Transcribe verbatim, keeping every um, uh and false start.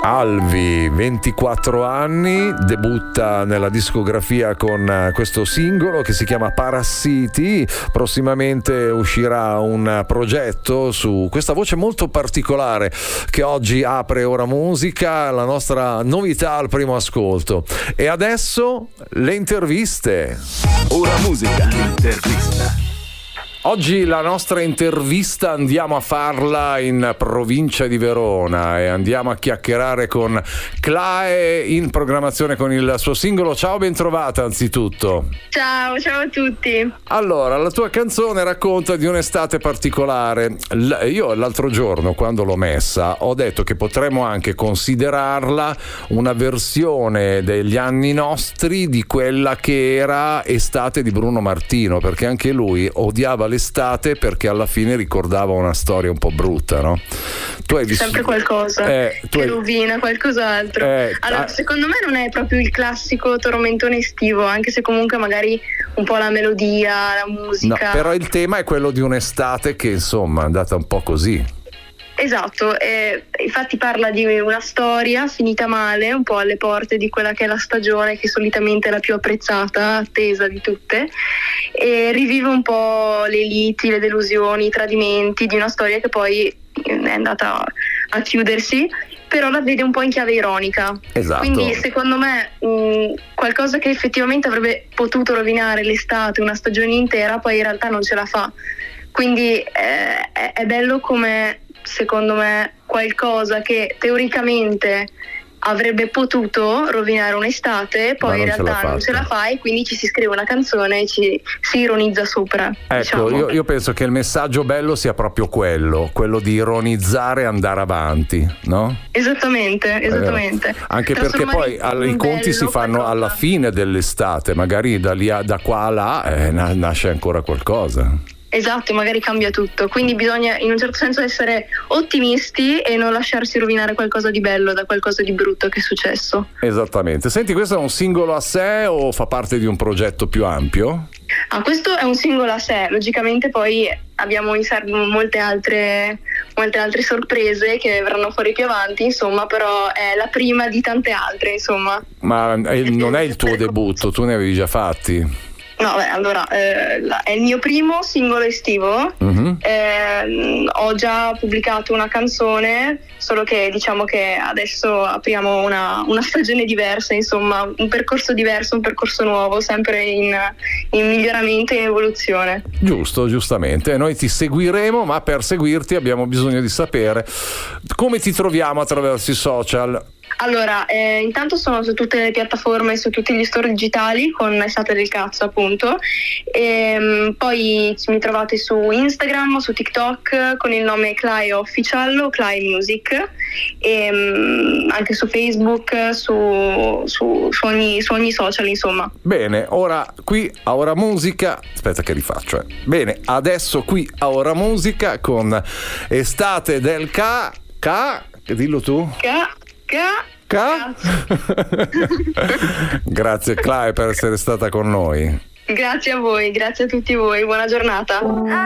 Alvi, ventiquattro anni, debutta nella discografia con questo singolo che si chiama Parassiti. Prossimamente uscirà un progetto su questa voce molto particolare che oggi apre Ora Musica, la nostra novità al primo ascolto. E adesso le interviste. Ora Musica, l'intervista. Oggi la nostra intervista andiamo a farla in provincia di Verona e andiamo a chiacchierare con Clae, in programmazione con il suo singolo. Ciao, ben trovata anzitutto. Ciao, ciao a tutti. Allora, la tua canzone racconta di un'estate particolare. L- io l'altro giorno, quando l'ho messa, ho detto che potremmo anche considerarla una versione degli anni nostri di quella che era Estate di Bruno Martino, perché anche lui odiava le estate perché alla fine ricordava una storia un po' brutta, no? Tu hai visto sempre qualcosa eh, tu che hai... rovina qualcos'altro. Eh, allora, ah... secondo me non è proprio il classico tormentone estivo, anche se comunque magari un po' la melodia, la musica. No, però il tema è quello di un'estate che insomma è andata un po' così. Esatto, eh, infatti parla di una storia finita male, un po' alle porte di quella che è la stagione che solitamente è la più apprezzata, attesa di tutte, e rivive un po' le liti, le delusioni, i tradimenti di una storia che poi è andata a chiudersi, però la vede un po' in chiave ironica. Esatto. Quindi secondo me mh, qualcosa che effettivamente avrebbe potuto rovinare l'estate, una stagione intera, poi in realtà non ce la fa. Quindi eh, è, è bello come, secondo me, qualcosa che teoricamente avrebbe potuto rovinare un'estate, poi in realtà non ce la fa, e quindi ci si scrive una canzone e ci si ironizza sopra. Ecco, diciamo. io, io penso che il messaggio bello sia proprio quello, quello di ironizzare e andare avanti, no? Esattamente, esattamente. Eh, anche perché poi i conti si fanno qualcosa alla fine dell'estate, magari da lì a, da qua a là eh, nasce ancora qualcosa. Esatto, magari cambia tutto, quindi bisogna in un certo senso essere ottimisti e non lasciarsi rovinare qualcosa di bello da qualcosa di brutto che è successo. Esattamente. Senti, questo è un singolo a sé o fa parte di un progetto più ampio? Ah, questo è un singolo a sé, logicamente poi abbiamo in serbo molte altre, molte altre sorprese che verranno fuori più avanti, insomma, però è la prima di tante altre, insomma. Ma è, non è il tuo debutto, tu ne avevi già fatti? No, beh, allora, eh, la, è il mio primo singolo estivo. Uh-huh. Eh, ho già pubblicato una canzone, solo che diciamo che adesso apriamo una, una stagione diversa, insomma, un percorso diverso, un percorso nuovo, sempre in, in miglioramento e in evoluzione. Giusto, giustamente. Noi ti seguiremo, ma per seguirti abbiamo bisogno di sapere come ti troviamo attraverso i social. Allora, eh, intanto sono su tutte le piattaforme, su tutti gli store digitali con Estate del Cazzo, appunto, e poi mi trovate su Instagram, su TikTok con il nome Clae Official o Clae Music, e um, anche su Facebook, su, su, su, ogni, su ogni social, insomma. Bene, ora qui a Ora Musica, aspetta che rifaccio, eh. Bene, adesso qui a Ora Musica con Estate del K, K, dillo tu? K. Ca- Ca- Grazie Clae per essere stata con noi. Grazie a voi, grazie a tutti voi, buona giornata.